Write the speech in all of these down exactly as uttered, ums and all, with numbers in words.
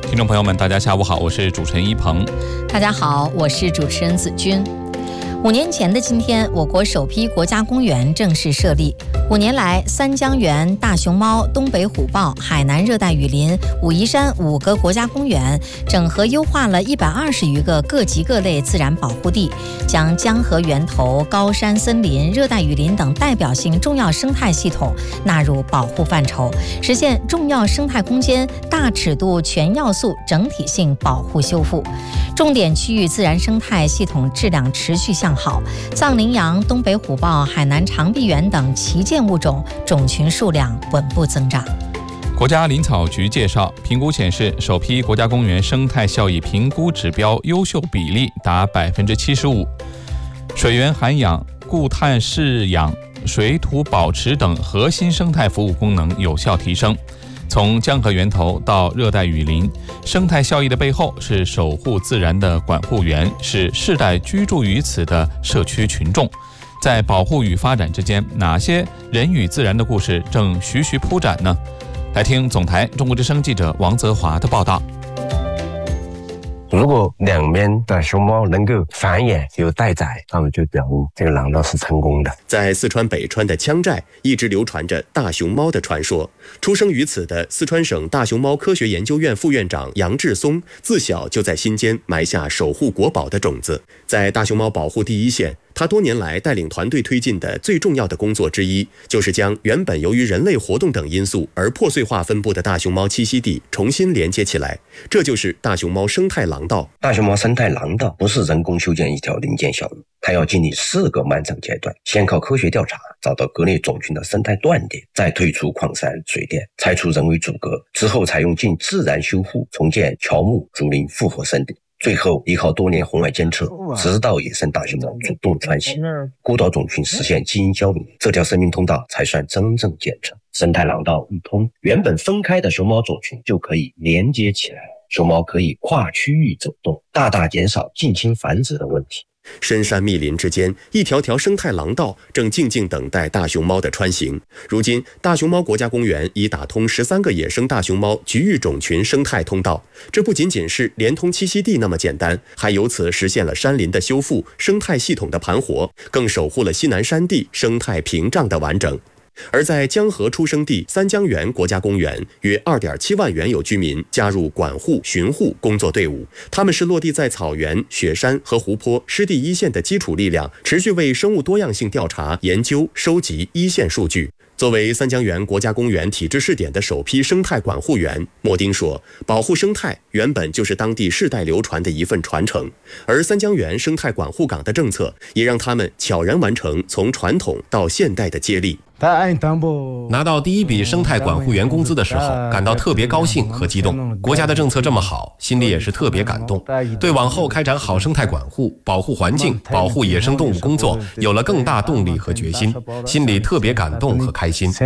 听众朋友们，大家下午好，我是主持人一鹏。 大家好，我是主持人子君。五年前的今天，我国首批国家公园正式设立。五年来，三江源、大熊猫、东北虎豹、海南热带雨林、武夷山五个国家公园整合优化了一百二十余个各级各类自然保护地，将江河源头、高山森林、热带雨林等代表性重要生态系统纳入保护范畴，实现重要生态空间大尺度全要素整体性保护修复。重点区域自然生态系统质量持续向好，藏羚羊、东北虎豹、海南长臂猿等旗舰物种种群数量稳步增长。 国家林草局介绍，评估显示，首批国家公园生态效益评估指标优秀比例达百分之七十五，水源涵养、固碳饲养、水土保持等核心生态服务功能有效提升。从江河源头到热带雨林，生态效益的背后是守护自然的管护员，是世代居住于此的社区群众。在保护与发展之间，哪些人与自然的故事正徐徐铺展呢？来听总台中国之声记者王泽华的报道。 如果两边的熊猫能够繁衍有待宰，那么就表明这个廊道是成功的。 在四川北川的羌寨，一直流传着大熊猫的传说。出生于此的四川省大熊猫科学研究院副院长杨志松，自小就在心间埋下守护国宝的种子。在大熊猫保护第一线，他多年来带领团队推进的最重要的工作之一，就是将原本由于人类活动等因素而破碎化分布的大熊猫栖息地重新连接起来。这就是大熊猫生态廊道。 大熊猫生态廊道不是人工修建一条零件小路，它要经历四个漫长阶段，先靠科学调查找到各类种群的生态断点，再退出矿山水电，拆除人为阻隔，之后采用进自然修复重建乔木竹林复活森林，最后依靠多年红外监测，直到野生大熊猫主动穿行，孤岛种群实现基因消弭，这条生命通道才算真正建成。生态廊道一通，原本分开的熊猫种群就可以连接起来，熊猫可以跨区域走动，大大减少近亲繁殖的问题。 深山密林之间，一条条生态廊道正静静等待大熊猫的穿行。如今，大熊猫国家公园已打通十三个野生大熊猫局域种群生态通道。这不仅仅是连通栖息地那么简单，还由此实现了山林的修复、生态系统的盘活，更守护了西南山地生态屏障的完整。而在江河出生地三江源国家公园，约 二点七万原有居民加入管护巡护工作队伍，他们是落地在草原、雪山和湖泊湿地一线的基础力量，持续为生物多样性调查、研究、收集一线数据。作为三江源国家公园体制试点的首批生态管护员，莫丁说，保护生态原本就是当地世代流传的一份传承，而三江源生态管护岗的政策也让他们悄然完成从传统到现代的接力。 拿到第一笔生态管护员工资的时候，感到特别高兴和激动。国家的政策这么好，心里也是特别感动，对往后开展好生态管护、保护环境、保护野生动物工作有了更大动力和决心，心里特别感动和开心。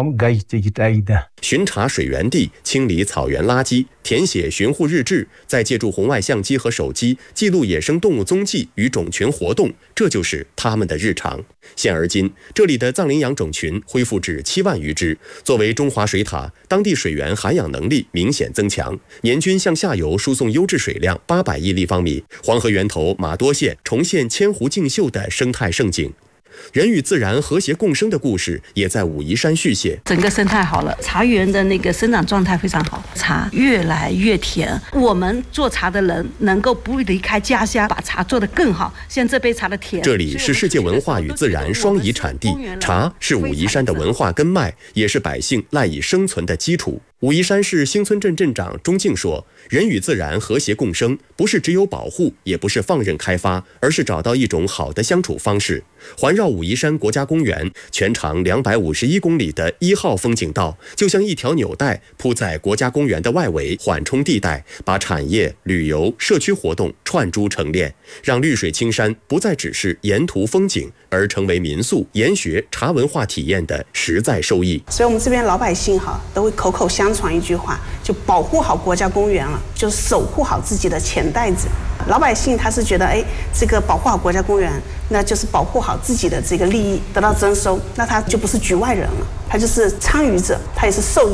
巡查水源地，清理草原垃圾，填写巡护日志，再借助红外相机和手机记录野生动物踪迹与种群活动，这就是他们的日常。现而今，这里的藏羚羊种群恢复至七万余只。作为中华水塔，当地水源涵养能力明显增强，年均向下游输送优质水量八百亿立方米，黄河源头马多县重现千湖竞秀的生态盛景。人与自然和谐共生的故事也在武夷山续写。 整个生态好了，茶园的那个生长状态非常好，茶越来越甜。我们做茶的人能够不离开家乡，把茶做得更好。像这杯茶的甜。 这里是世界文化与自然双遗产地，茶是武夷山的文化根脉，也是百姓赖以生存的基础。武夷山市兴村镇镇长钟敬说，人与自然和谐共生，不是只有保护，也不是放任开发，而是找到一种好的相处方式。环绕武夷山国家公园全长两百五十一公里的一号风景道，就像一条纽带铺在国家公园的外围缓冲地带，把产业、旅游、社区活动串珠成链，让绿水青山不再只是沿途风景，而成为民宿、研学、茶文化体验的实在收益。 所以我们这边老百姓哈都会口口相传一句话，就保护好国家公园了，就守护好自己的钱袋子。老百姓他是觉得，哎，这个保护好国家公园，那就是保护好自己的这个利益得到征收，那他就不是局外人了，他就是参与者，他也是受益者。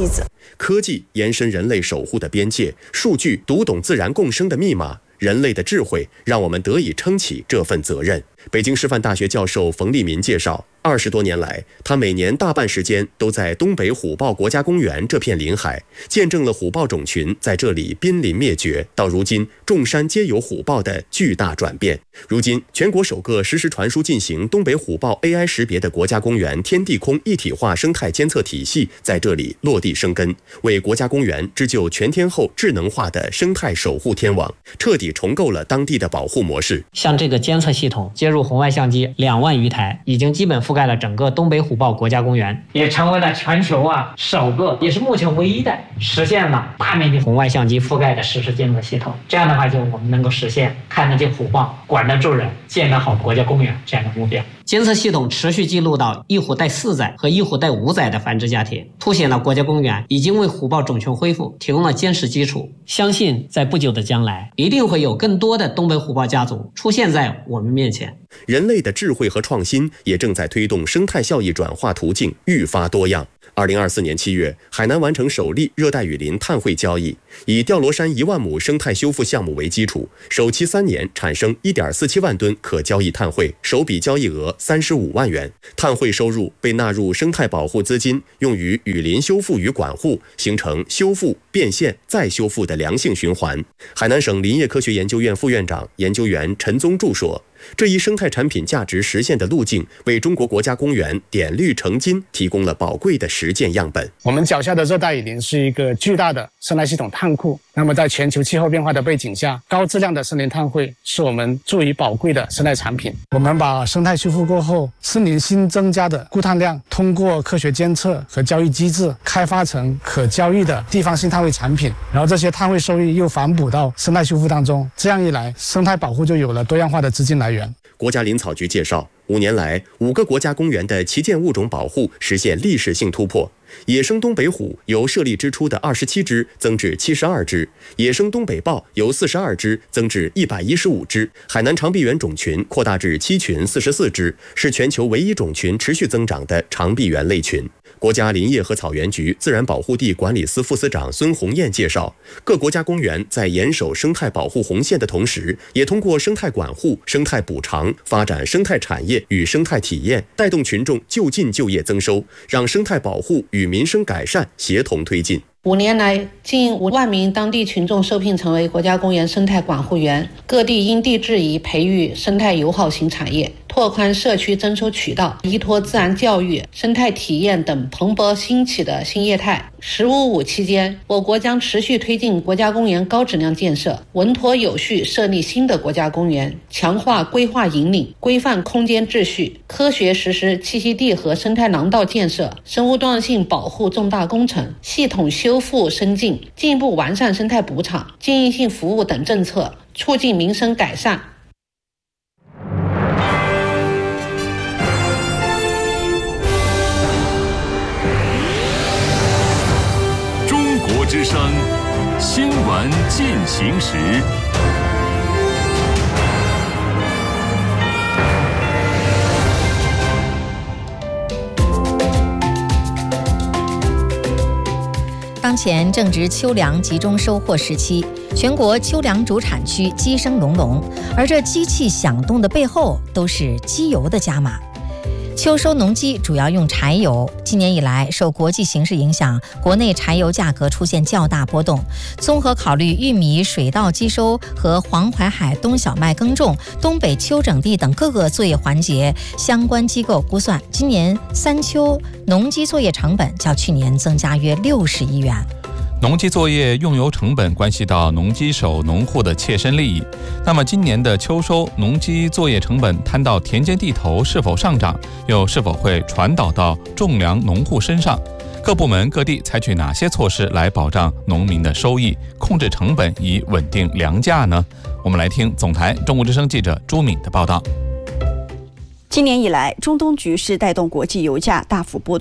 科技延伸人类守护的边界，数据读懂自然共生的密码。人类的智慧让我们得以撑起这份责任。北京师范大学教授冯立民介绍，二十多年来，他每年大半时间都在东北虎豹国家公园这片临海，见证了虎豹种群在这里濒临灭绝，到如今众山皆有虎豹的巨大转变。如今，全国首个实时传输进行东北虎豹 A I 识别的国家公园天地空一体化生态监测体系在这里落地生根，为国家公园织就全天候智能化的生态守护天网，彻底重构了当地的保护模式。 像这个监测系统接入红外相机两万余台，已经基本覆盖了整个东北虎豹国家公园，也成为了全球啊首个，也是目前唯一的实现了大面积红外相机覆盖的实时监测系统。这样的话，就我们能够实现看得见虎豹、管得住人、建得好国家公园这样的目标。监测系统持续记录到一虎带四载和一虎带五载的繁殖家庭，凸显了国家公园已经为虎豹种群恢复提供了坚实基础。相信在不久的将来，一定会有更多的东北虎豹家族出现在我们面前。 人类的智慧和创新也正在推动生态效益转化途径愈发多样。二零二四年七月，海南完成首例热带雨林碳汇交易，以吊罗山一万亩生态修复项目为基础，首期三年产生 一点四七万吨可交易碳汇，首笔交易额三十五万元。碳汇收入被纳入生态保护资金，用于雨林修复与管护，形成修复、变现、再修复的良性循环。海南省林业科学研究院副院长、研究员陈宗柱说，这一生态产品价值实现的路径，为中国国家公园点绿成金提供了宝贵的实践样本。 我们脚下的热带雨林是一个巨大的生态系统碳库，那么在全球气候变化的背景下，高质量的森林碳汇是我们助于宝贵的生态产品。我们把生态修复过后森林新增加的固碳量，通过科学监测和交易机制开发成可交易的地方性碳汇产品，然后这些碳汇收益又反哺到生态修复当中，这样一来，生态保护就有了多样化的资金来源。 国家林草局介绍，五年来，五个国家公园的旗舰物种保护实现历史性突破。野生东北虎由设立之初的二十七只增至七十二只，野生东北豹由四十二只增至一百一十五只，海南长臂猿种群扩大至七群四十四只，是全球唯一种群持续增长的长臂猿类群。国家林业和草原局自然保护地管理司副司长孙红艳介绍，各国家公园在严守生态保护红线的同时，也通过生态管护、生态补偿，发展生态产业与生态体验，带动群众就近就业增收，让生态保护与民生改善协同推进。 五年来，近五万名当地群众受聘成为国家公园生态管护员，各地因地制宜培育生态友好型产业，拓宽社区增收渠道，依托自然教育、生态体验等蓬勃兴起的新业态。十五五期间，我国将持续推进国家公园高质量建设，稳妥有序设立新的国家公园，强化规划引领，规范空间秩序，科学实施栖息地和生态廊道建设、生物多样性保护重大工程，系统修复升进，进一步完善生态补偿、经营性服务等政策，促进民生改善。 中国之声新闻进行时。 当前正值秋粮集中收获时期，全国秋粮主产区鸡声隆隆，而这机器响动的背后都是机油的加码。秋收农机主要用柴油，今年以来受国际形势影响，国内柴油价格出现较大波动。综合考虑玉米水稻机收和黄淮海冬小麦耕种、东北秋整地等各个作业环节，相关机构估算，今年三秋农机作业成本较去年增加约六十亿元。 农机作业用油成本关系到农机手、农户的切身利益。那么今年的秋收，农机作业成本摊到田间地头是否上涨，又是否会传导到种粮农户身上？各部门各地采取哪些措施来保障农民的收益，控制成本以稳定粮价呢？我们来听总台中国之声记者朱敏的报道。 今年以来，中东局势带动国际油价大幅波动。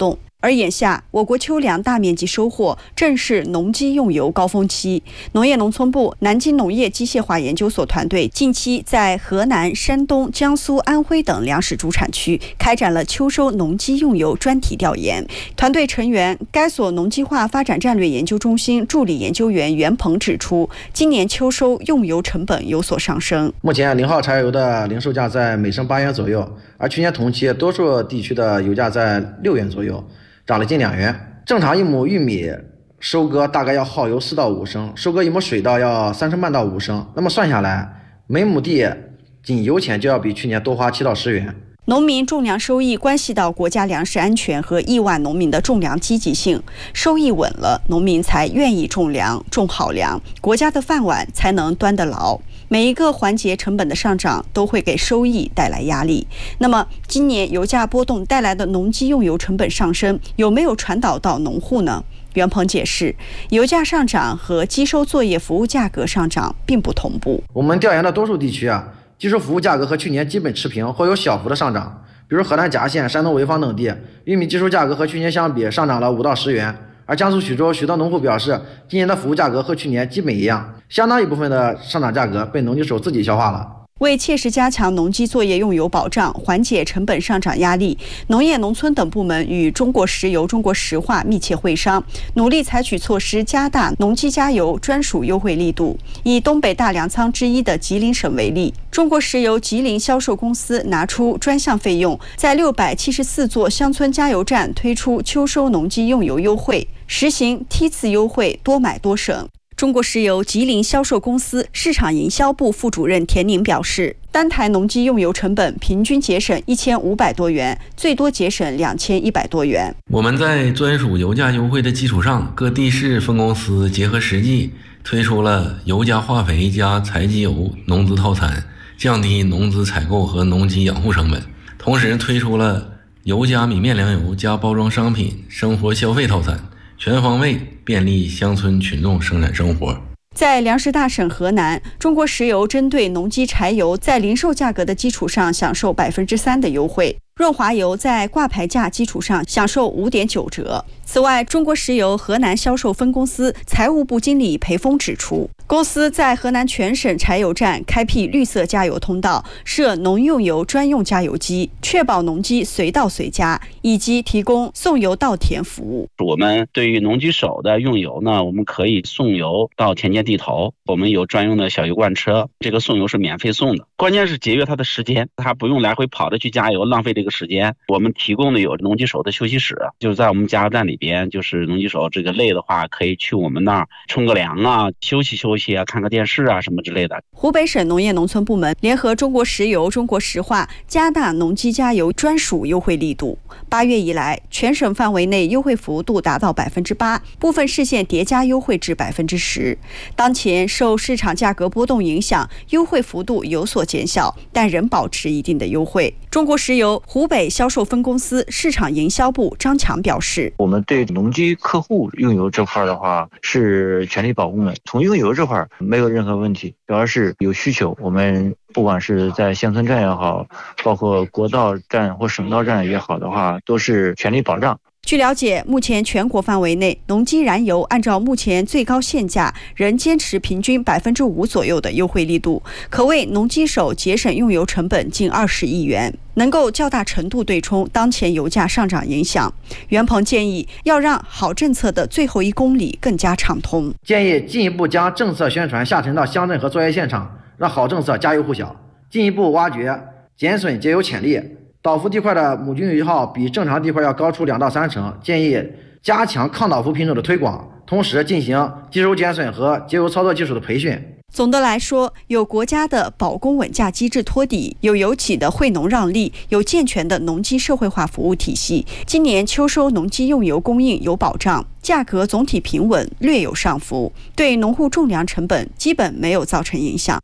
而眼下，我国秋粮大面积收获，正是农机用油高峰期。农业农村部南京农业机械化研究所团队近期在河南、山东、江苏、安徽等粮食主产区开展了秋收农机用油专题调研。团队成员、该所农机化发展战略研究中心助理研究员袁鹏指出，今年秋收用油成本有所上升。 目前零号柴油的零售价在每升八元左右，而去年同期多数地区的油价在六元左右。涨了近两元。正常一亩玉米收割大概要耗油四到五升，收割一亩水稻要三升半到五升。那么算下来，每亩地仅油钱就要比去年多花七到十元。 农民种粮收益关系到国家粮食安全和亿万农民的种粮积极性，收益稳了，农民才愿意种粮，种好粮，国家的饭碗才能端得牢。每一个环节成本的上涨都会给收益带来压力。那么，今年油价波动带来的农机用油成本上升，有没有传导到农户呢？袁鹏解释，油价上涨和机收作业服务价格上涨并不同步。 我们调研的多数地区啊，机收服务价格和去年基本持平或有小幅的上涨。比如河南夹县、山东潍坊等地，玉米机收价格和去年相比上涨了五到十元。而江苏徐州许多农户表示，今年的服务价格和去年基本一样，相当一部分的上涨价格被农机手自己消化了。 为切实加强农机作业用油保障，缓解成本上涨压力，农业农村等部门与中国石油、中国石化密切会商，努力采取措施，加大农机加油专属优惠力度。以东北大粮仓之一的吉林省为例，中国石油吉林销售公司拿出专项费用，在六百七十四座乡村加油站推出秋收农机用油优惠，实行梯次优惠，多买多省。中国石油吉林销售公司市场营销部副主任田宁表示，单台农机用油成本平均节省一千五百多元，最多节省两千一百多元。 我们在专属油价优惠的基础上，各地市分公司结合实际，推出了油加化肥加柴机油农资套餐，降低农资采购和农机养护成本。同时推出了油加米面粮油加包装商品生活消费套餐，全方位便利乡村群众生产生活。 在粮食大省河南，中国石油针对农机柴油在零售价格的基础上享受百分之三的优惠，润滑油在挂牌价基础上享受五点九折。此外，中国石油河南销售分公司财务部经理裴峰指出，公司在河南全省柴油站开辟绿色加油通道，设农用油专用加油机，确保农机随到随加，以及提供送油到田服务。 我们对于农机手的用油呢，我们可以送油到田间地头，我们有专用的小油罐车，这个送油是免费送的。关键是节约他的时间，他不用来回跑着去加油，浪费这个时间。我们提供的有农机手的休息室，就是在我们加油站里边，就是农机手这个累的话，可以去我们那儿冲个凉啊，休息休息啊，看个电视啊什么之类的。 湖北省农业农村部门联合中国石油、中国石化，加大农机加油专属优惠力度。八月以来，全省范围内优惠幅度达到百分之八，部分市县叠加优惠至百分之十。当前受市场价格波动影响，优惠幅度有所减小，但仍保持一定的优惠。中国石油湖北销售分公司市场营销部张强表示， 我们对农机客户用油这块的话是全力保供的，从用油这块没有任何问题，主要是有需求，我们不管是在乡村站也好，包括国道站或省道站也好的话，都是全力保障。 据了解，目前全国范围内，农机燃油按照目前最高限价，仍坚持平均百分之五左右的优惠力度，可为农机手节省用油成本近二十亿元，能够较大程度对冲当前油价上涨影响。袁鹏建议，要让好政策的最后一公里更加畅通， 建议进一步将政策宣传下沉到乡镇和作业现场，让好政策家喻户晓，进一步挖掘减损节油潜力。倒伏地块的亩均油耗比正常地块要高出两到三成，建议加强抗倒伏品种的推广，同时进行机收减损和节油操作技术的培训。 总的来说，有国家的保供稳价机制托底，有油企的惠农让利，有健全的农机社会化服务体系，今年秋收农机用油供应有保障，价格总体平稳，略有上浮，对农户种粮成本基本没有造成影响。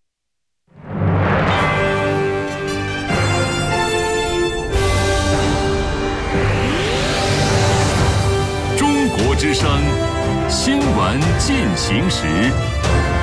中国之声新闻进行时。